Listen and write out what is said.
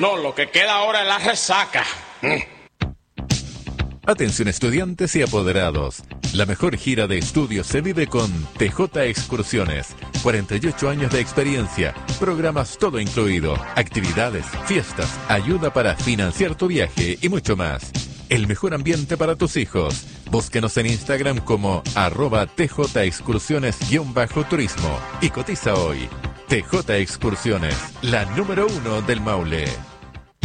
No, lo que queda ahora es la resaca. Atención estudiantes y apoderados. La mejor gira de estudios se vive con TJ Excursiones. 48 años de experiencia, programas todo incluido, actividades, fiestas, ayuda para financiar tu viaje y mucho más. El mejor ambiente para tus hijos. Búsquenos en Instagram como @TJExcursiones_turismo y cotiza hoy. TJ Excursiones, la número 1 del Maule.